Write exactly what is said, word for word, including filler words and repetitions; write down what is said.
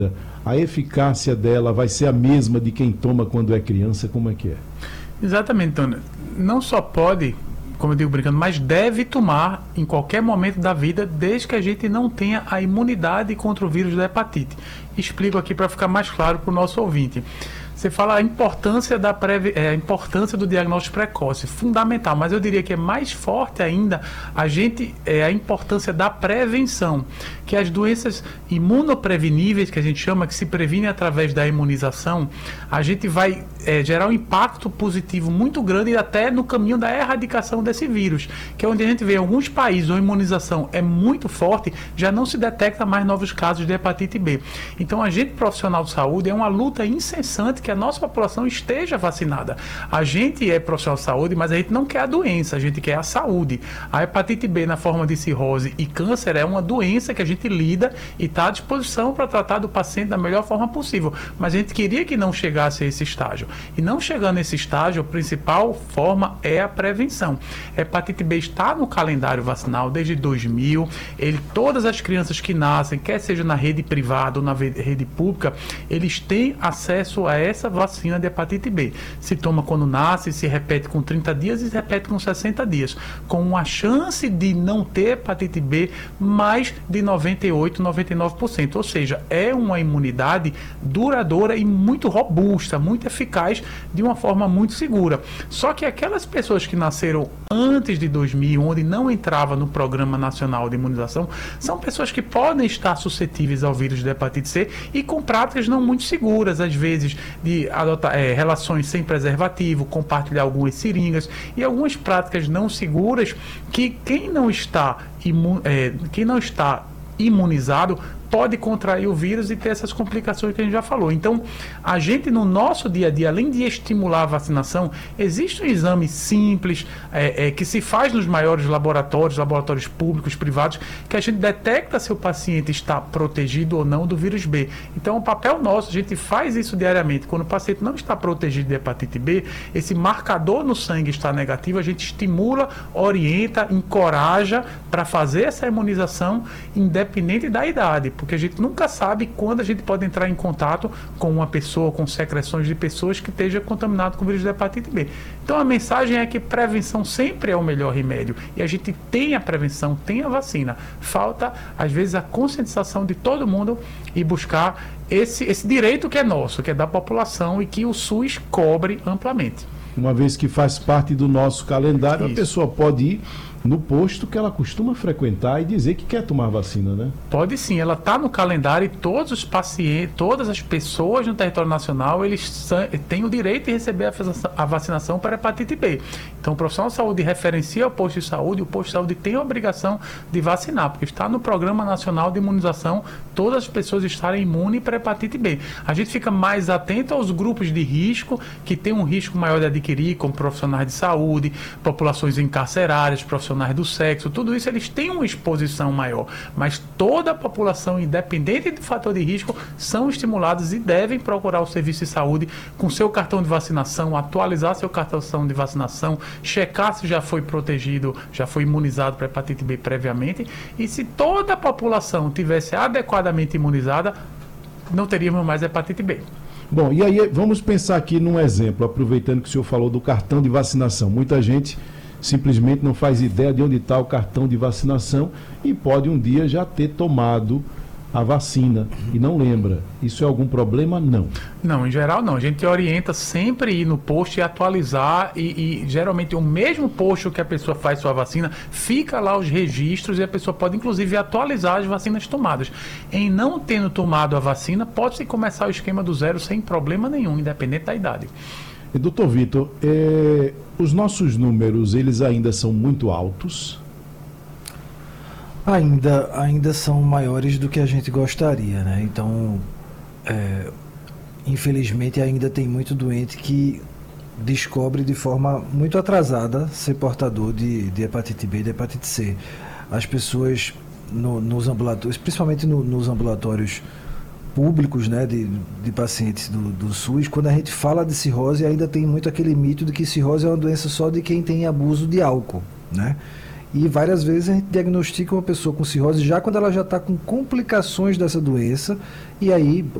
a eficácia dela vai ser a mesma de quem toma quando é criança? Como é que é? Exatamente, Antônio. Não só pode, como eu digo brincando, mas deve tomar em qualquer momento da vida, desde que a gente não tenha a imunidade contra o vírus da hepatite. Explico aqui para ficar mais claro para o nosso ouvinte. Você fala a importância, da preve... é, a importância do diagnóstico precoce, fundamental, mas eu diria que é mais forte ainda a, gente, é, a importância da prevenção, que as doenças imunopreveníveis, que a gente chama, que se previnem através da imunização, a gente vai é, gerar um impacto positivo muito grande até no caminho da erradicação desse vírus, que é onde a gente vê em alguns países onde a imunização é muito forte, já não se detecta mais novos casos de hepatite B. Então a gente profissional de saúde é uma luta incessante que a nossa população esteja vacinada. A gente é profissional de saúde, mas a gente não quer a doença, a gente quer a saúde. A hepatite B na forma de cirrose e câncer é uma doença que a gente lida e está à disposição para tratar do paciente da melhor forma possível. Mas a gente queria que não chegasse a esse estágio. E não chegando nesse estágio, a principal forma é a prevenção. A hepatite B está no calendário vacinal desde dois mil. Ele, todas as crianças que nascem, quer seja na rede privada ou na rede pública, eles têm acesso a essa vacina de hepatite B. Se toma quando nasce, se repete com trinta dias e se repete com sessenta dias, com uma chance de não ter hepatite B mais de noventa e oito, noventa e nove por cento. Ou seja, é uma imunidade duradoura e muito robusta, muito eficaz, de uma forma muito segura. Só que aquelas pessoas que nasceram antes de dois mil, onde não entrava no Programa Nacional de Imunização, são pessoas que podem estar suscetíveis ao vírus da hepatite C e com práticas não muito seguras, às vezes de adotar é, relações sem preservativo, compartilhar algumas seringas e algumas práticas não seguras que quem não está, imu, é, quem não está imunizado pode contrair o vírus e ter essas complicações que a gente já falou. Então, a gente no nosso dia a dia, além de estimular a vacinação, existe um exame simples é, é, que se faz nos maiores laboratórios, laboratórios públicos, privados, que a gente detecta se o paciente está protegido ou não do vírus B. Então, o papel nosso, a gente faz isso diariamente. Quando o paciente não está protegido de hepatite B, esse marcador no sangue está negativo, a gente estimula, orienta, encoraja para fazer essa imunização independente da idade, porque a gente nunca sabe quando a gente pode entrar em contato com uma pessoa, com secreções de pessoas que esteja contaminado com o vírus da hepatite B. Então a mensagem é que prevenção sempre é o melhor remédio, e a gente tem a prevenção, tem a vacina. Falta, às vezes, a conscientização de todo mundo e buscar esse, esse direito que é nosso, que é da população e que o SUS cobre amplamente. Uma vez que faz parte do nosso calendário, Isso. A pessoa pode ir no posto que ela costuma frequentar e dizer que quer tomar vacina, né? Pode sim, ela está no calendário e todos os pacientes, todas as pessoas no território nacional, eles têm o direito de receber a vacinação para hepatite B. Então o profissional de saúde referencia o posto de saúde, e o posto de saúde tem a obrigação de vacinar, porque está no Programa Nacional de Imunização, todas as pessoas estarem imunes para hepatite B. A gente fica mais atento aos grupos de risco, que tem um risco maior de adquirir, como profissionais de saúde, populações encarcerárias, profissionais do sexo, tudo isso eles têm uma exposição maior, mas toda a população, independente do fator de risco, são estimulados e devem procurar o serviço de saúde com seu cartão de vacinação, atualizar seu cartão de vacinação, checar se já foi protegido, já foi imunizado para hepatite B previamente, e se toda a população tivesse adequadamente imunizada, não teríamos mais hepatite B. Bom, e aí vamos pensar aqui num exemplo, aproveitando que o senhor falou do cartão de vacinação. Muita gente simplesmente não faz ideia de onde está o cartão de vacinação e pode um dia já ter tomado a vacina e não lembra. Isso é algum problema? Não. Não, em geral não. A gente orienta sempre ir no posto e atualizar e, e geralmente o mesmo posto que a pessoa faz sua vacina, fica lá os registros e a pessoa pode inclusive atualizar as vacinas tomadas. Em não tendo tomado a vacina, pode-se começar o esquema do zero sem problema nenhum, independente da idade. E, doutor Vitor, é, os nossos números, eles ainda são muito altos? Ainda, ainda são maiores do que a gente gostaria, né? Então, é, infelizmente, ainda tem muito doente que descobre de forma muito atrasada ser portador de, de hepatite B e de hepatite C. As pessoas no, nos ambulatórios, principalmente no, nos ambulatórios públicos, né, de, de pacientes do, do SUS, quando a gente fala de cirrose, ainda tem muito aquele mito de que cirrose é uma doença só de quem tem abuso de álcool, né? E várias vezes a gente diagnostica uma pessoa com cirrose já quando ela já está com complicações dessa doença, e aí